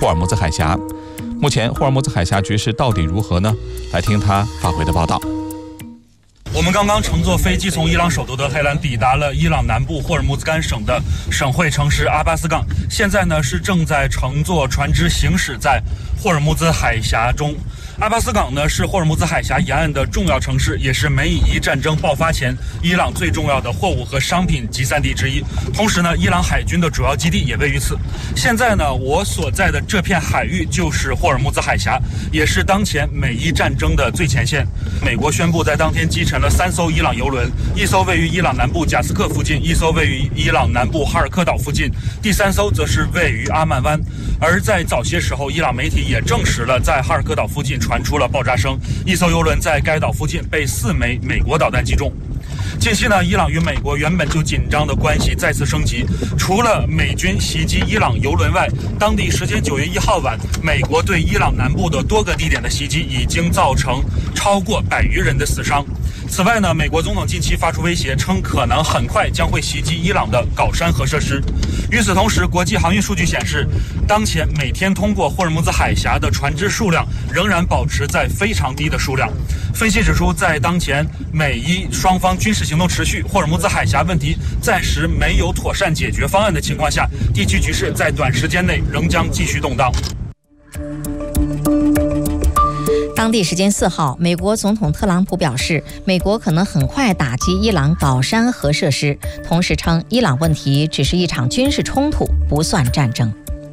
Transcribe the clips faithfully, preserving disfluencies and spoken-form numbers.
霍尔木兹海峡。目前霍尔木兹海峡局势到底如何呢？来听他发回的报道。 我们刚刚乘坐飞机从伊朗首都德黑兰抵达了伊朗南部霍尔木兹干省的省会城市阿巴斯港，现在呢是正在乘坐船只行驶在霍尔木兹海峡中。阿巴斯港呢是霍尔木兹海峡沿岸的重要城市，也是美以伊战争爆发前伊朗最重要的货物和商品集散地之一。同时呢，伊朗海军的主要基地也位于此。现在呢，我所在的这片海域就是霍尔木兹海峡，也是当前美伊战争的最前线。美国宣布在当天击沉了三艘伊朗油轮，一艘位于伊朗南部贾斯克附近，一艘位于伊朗南部哈尔科岛附近，第三艘则是位于阿曼湾。而在早些时候，伊朗媒体也证实了在哈尔科岛附近传出了爆炸声，一艘油轮在该岛附近被四枚美国导弹击中。近期呢，伊朗与美国原本就紧张的关系再次升级。除了美军袭击伊朗油轮外，当地时间九月一号晚，美国对伊朗南部的多个地点的袭击已经造成超过百余人的死伤。此外呢，美国总统近期发出威胁，称可能很快将会袭击伊朗的镐山核设施。与此同时，国际航运数据显示，当前每天通过霍尔木兹海峡的船只数量仍然保持在非常低的数量。分析指出，在当前美伊双方军事行动持续，霍尔木兹海峡问题暂时没有妥善解决方案的情况下，地区局势在短时间内仍将继续动荡。 当地时间四号，美国总统特朗普表示，美国可能很快打击伊朗镐山核设施，同时称伊朗问题只是一场军事冲突，不算战争。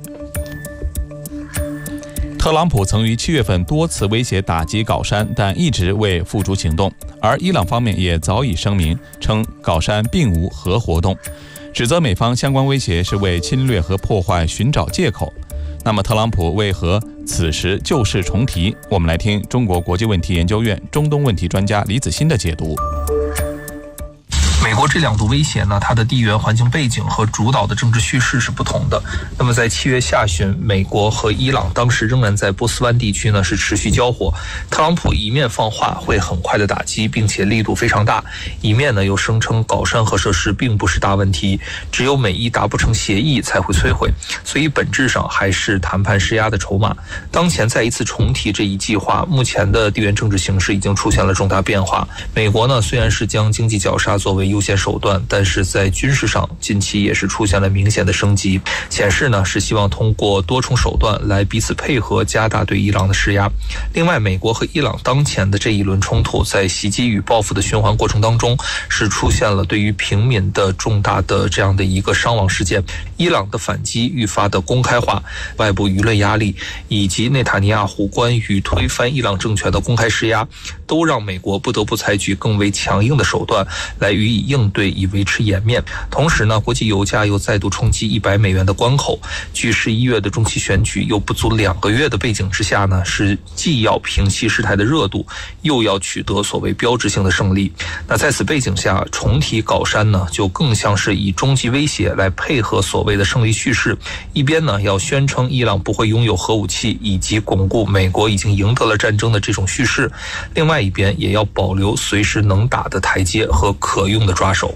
特朗普曾于七月份多次威胁打击镐山，但一直未付诸行动。而伊朗方面也早已声明，称镐山并无核活动，指责美方相关威胁是为侵略和破坏寻找借口。那么特朗普为何此时旧事重提？我们来听中国国际问题研究院中东问题专家李子欣的解读。 美国这两度威胁呢，它的地缘环境背景和主导的政治叙事是不同的。那么在七月下旬，美国和伊朗当时仍然在波斯湾地区呢是持续交火。特朗普一面放话会很快的打击，并且力度非常大，一面呢又声称镐山核设施并不是大问题，只有美伊达不成协议才会摧毁，所以本质上还是谈判施压的筹码。当前再一次重提这一计划，目前的地缘政治形势已经出现了重大变化。美国呢虽然是将经济绞杀作为优先手段，但是在军事上近期也是出现了明显的升级，显示呢是希望通过多重手段来彼此配合，加大对伊朗的施压。另外，美国和伊朗当前的这一轮冲突，在袭击与报复的循环过程当中，是出现了对于平民的重大的这样的一个伤亡事件。伊朗的反击愈发的公开化，外部舆论压力以及内塔尼亚胡关于推翻伊朗政权的公开施压，都让美国不得不采取更为强硬的手段来予以应对，以维持颜面。同时呢，国际油价又再度冲击一百美元的关口，距十一月的中期选举又不足两个月的背景之下呢，是既要平息事态的热度，又要取得所谓标志性的胜利。那在此背景下，重提镐山呢，就更像是以终极威胁来配合所谓的胜利叙事。一边呢要宣称伊朗不会拥有核武器，以及巩固美国已经赢得了战争的这种叙事，另外一边也要保留随时能打的台阶和可用的抓手。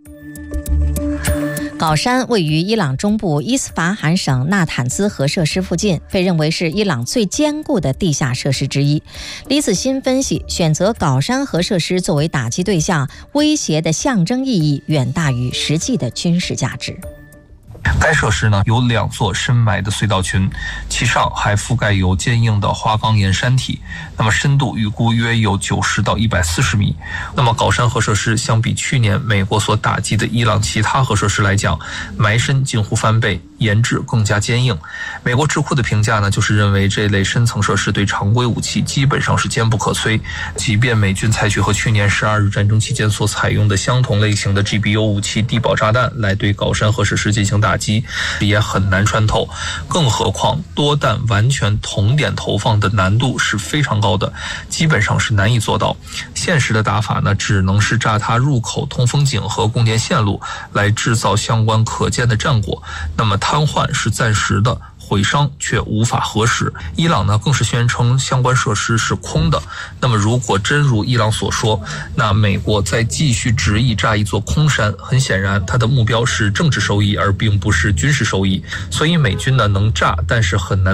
镐山位于伊朗中部伊斯法罕省纳坦兹核设施附近，被认为是伊朗最坚固的地下设施之一。李子欣分析，选择镐山核设施作为打击对象，威胁的象征意义远大于实际的军事价值。 该设施呢有两座深埋的隧道群，其上还覆盖有坚硬的花岗岩山体，那么深度预估约有九十到一百四十米。那么镐山核设施相比去年美国所打击的伊朗其他核设施来讲，埋深近乎翻倍，研制更加坚硬。美国智库的评价呢，就是认为这类深层设施对常规武器基本上是坚不可摧，即便美军采取和去年十二日战争期间所采用的相同类型的 G B U 武器地堡炸弹来对镐山核设施进行打击，也很难穿透。更何况多弹完全同点投放的难度是非常高的，基本上是难以做到。现实的打法呢，只能是炸塌入口通风井和供电线路，来制造相关可见的战果。那么瘫痪是暂时的，毁伤却无法核实。伊朗呢更是宣称相关设施是空的。那么如果真如伊朗所说，那美国再继续执意炸一座空山，很显然它的目标是政治收益，而并不是军事收益。所以美军呢能炸，但是很难